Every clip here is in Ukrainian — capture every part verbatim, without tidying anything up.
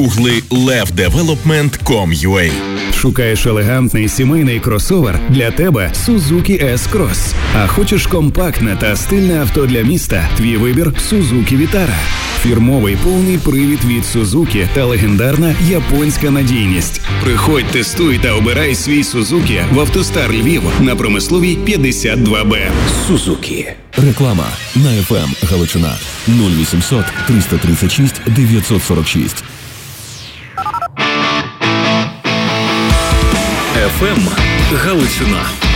Угли лев девелопмент крапка ком крапка ю а. Шукаєш елегантний сімейний кросовер? Для тебе Suzuki S-Cross. А хочеш компактне та стильне авто для міста? Твій вибір Suzuki Vitara. Фірмовий повний привід від Suzuki та легендарна японська надійність. Приходь, тестуй та обирай свій Suzuki в Автостар Львів на Промисловій п'ятдесят два Б. Suzuki. Реклама на еф ем Галичина нуль вісімсот триста тридцять шість дев'ятсот сорок шість. еф ем Галичина.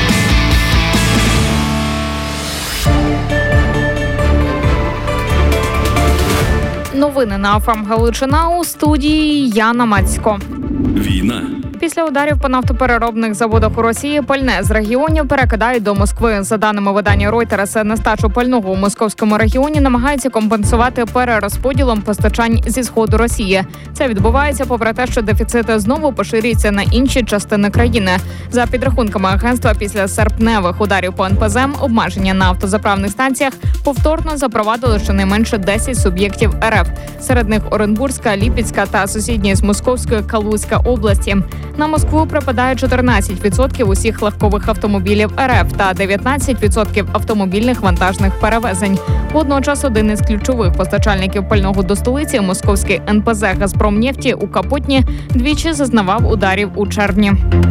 Новини на еф ем Галичина, у студії Яна Мацько. Війна. Після ударів по нафтопереробних заводах у Росії пальне з регіонів перекидають до Москви. За даними видання Reuters, нестачу пального у московському регіоні намагаються компенсувати перерозподілом постачань зі сходу Росії. Це відбувається попри те, що дефіцит знову поширюється на інші частини країни. За підрахунками агентства, після серпневих ударів по ен пе зе ем обмеження на автозаправних станціях повторно запровадили щонайменше десять суб'єктів ер еф. Серед них Оренбурзька, Ліпецька та сусідні з Московської Калузька області. На Москву припадає чотирнадцять відсотків усіх легкових автомобілів ер еф та дев'ятнадцять відсотків автомобільних вантажних перевезень. Водночас один із ключових постачальників пального до столиці, московський ен пе зе «Газпромнефті» у Капотні, двічі зазнавав ударів у червні.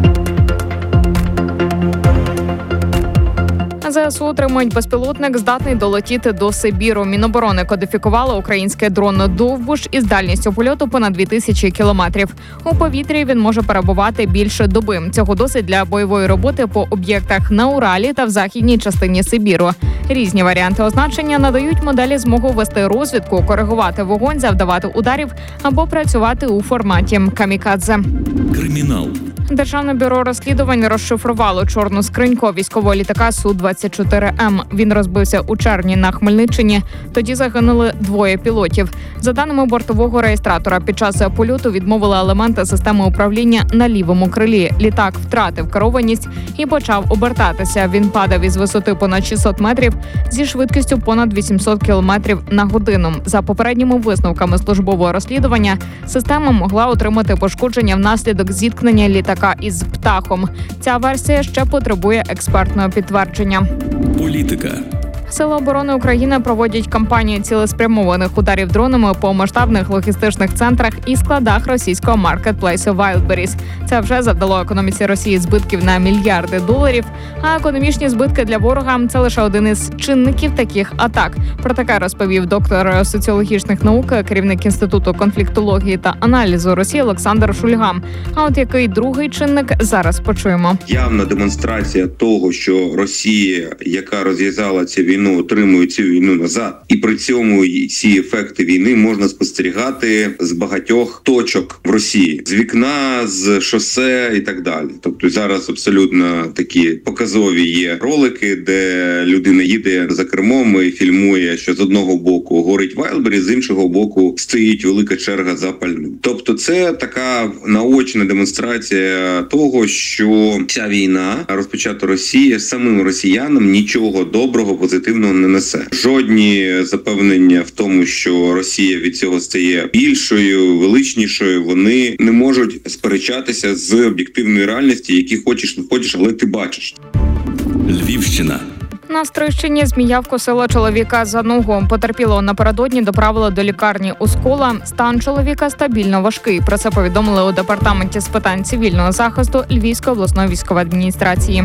зе ес у отримують безпілотник, здатний долетіти до Сибіру. Міноборони кодифікувало український дрон «Довбуш» із дальністю польоту понад дві тисячі кілометрів. У повітрі він може перебувати більше доби. Цього досить для бойової роботи по об'єктах на Уралі та в західній частині Сибіру. Різні варіанти означення надають моделі змогу вести розвідку, коригувати вогонь, завдавати ударів або працювати у форматі камікадзе. Кримінал. Державне бюро розслідувань розшифрувало чорну скриньку військового літака Су двадцять чотири ем. Він розбився у червні на Хмельниччині. Тоді загинули двоє пілотів. За даними бортового реєстратора, під час польоту відмовили елементи системи управління на лівому крилі. Літак втратив керованість і почав обертатися. Він падав із висоти понад шістсот метрів зі швидкістю понад вісімсот кілометрів на годину. За попередніми висновками службового розслідування, система могла отримати пошкодження внаслідок зіткнення літака із птахом. Ця версія ще потребує експертного підтвердження. Політика. Сили оборони України проводять кампанію цілеспрямованих ударів дронами по масштабних логістичних центрах і складах російського маркетплейсу Wildberries. Це вже завдало економіці Росії збитків на мільярди доларів, а економічні збитки для ворога – це лише один із чинників таких атак. Про таке розповів доктор соціологічних наук, керівник Інституту конфліктології та аналізу Росії Олександр Шульга. А от який другий чинник – зараз почуємо. Явна демонстрація того, що Росія, яка розв'язала цю війну, отримує цю війну назад. І при цьому ці ефекти війни можна спостерігати з багатьох точок в Росії. З вікна, з шосе і так далі. Тобто зараз абсолютно такі показові є ролики, де людина їде за кермом і фільмує, що з одного боку горить Wildberries, з іншого боку стоїть велика черга за пальним. Тобто це така наочна демонстрація того, що ця війна, розпочата Росія, самим росіянам нічого доброго, позитивного не несе. Жодні запевнення в тому, що Росія від цього стає більшою, величнішою, вони не можуть сперечатися з об'єктивної реальності, які хочеш, не хочеш, але ти бачиш. Львівщина. На Стрийщині змія вкусила чоловіка за ногу. Потерпілого напередодні доправили до лікарні у Скола. Стан чоловіка стабільно важкий. Про це повідомили у департаменті з питань цивільного захисту Львівської обласної військової адміністрації.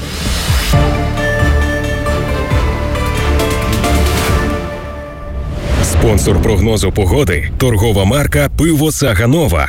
Спонсор прогнозу погоди – торгова марка «Пиво Саганова».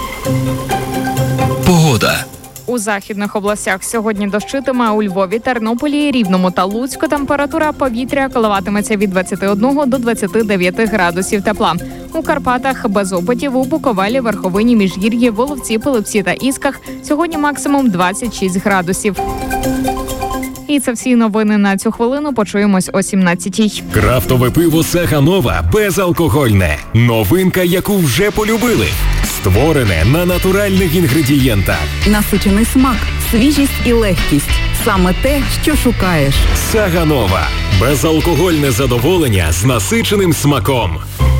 Погода. У західних областях сьогодні дощитиме. У Львові, Тернополі, Рівному та Луцьку температура повітря коливатиметься від двадцяти одного до двадцяти дев'яти градусів тепла. У Карпатах без опадів, у Буковелі, Верховині, Міжгір'ї, Воловці, Пилипці та Ісках сьогодні максимум двадцять шість градусів. І це всі новини на цю хвилину. Почуємось о сімнадцятій. Крафтове пиво Саганова безалкогольне. Новинка, яку вже полюбили. Створене на натуральних інгредієнтах. Насичений смак, свіжість і легкість. Саме те, що шукаєш. Саганова. Безалкогольне задоволення з насиченим смаком.